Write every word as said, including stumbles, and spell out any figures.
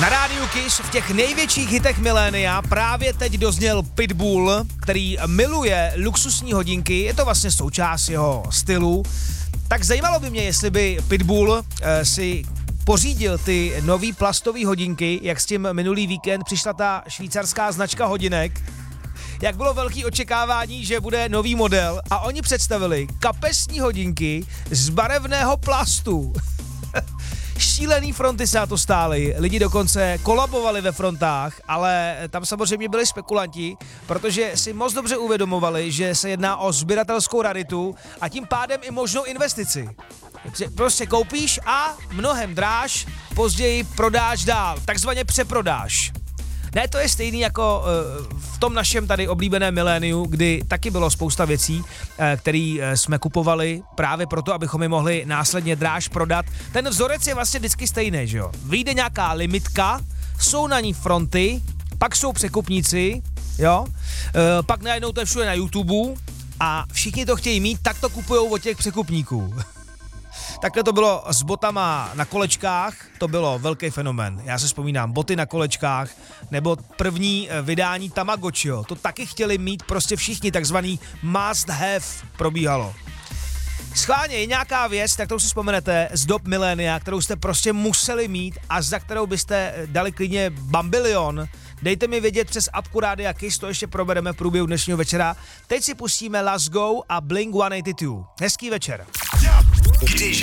Na rádiu Kiss v těch největších hitech milénia právě teď dozněl Pitbull, který miluje luxusní hodinky, je to vlastně součást jeho stylu. Tak zajímalo by mě, jestli by Pitbull eh, si pořídil ty nový plastový hodinky, jak s tím minulý víkend přišla ta švýcarská značka hodinek. Jak bylo velký očekávání, že bude nový model a oni představili kapesní hodinky z barevného plastu. Šílený fronty se na to stály, lidi dokonce kolabovali ve frontách, ale tam samozřejmě byli spekulanti, protože si moc dobře uvědomovali, že se jedná o sběratelskou raritu a tím pádem i možnou investici. Prostě koupíš a mnohem dráž, později prodáš dál, takzvaně přeprodáš. Ne, to je stejný jako uh, v tom našem tady oblíbeném miléniu, kdy taky bylo spousta věcí, uh, které uh, jsme kupovali právě proto, abychom je mohli následně dráž prodat. Ten vzorec je vlastně vždycky stejný, že jo? Vyjde nějaká limitka, jsou na ní fronty, pak jsou překupníci, jo? Uh, pak najednou to je všude na YouTube a všichni to chtějí mít, tak to kupujou od těch překupníků. Takhle to bylo s botama na kolečkách, to bylo velký fenomén. Já se vzpomínám, boty na kolečkách, nebo první vydání Tamagotchiho, to taky chtěli mít prostě všichni, takzvaný must have probíhalo. Schválně je nějaká věc, tak kterou si vzpomenete z dob milénia, kterou jste prostě museli mít a za kterou byste dali klidně bambilion. Dejte mi vědět přes apku Rádia Kiss, to ještě probereme v průběhu dnešního večera. Teď si pustíme Let's Go a Blink sto osmdesát dva. Hezký večer. Když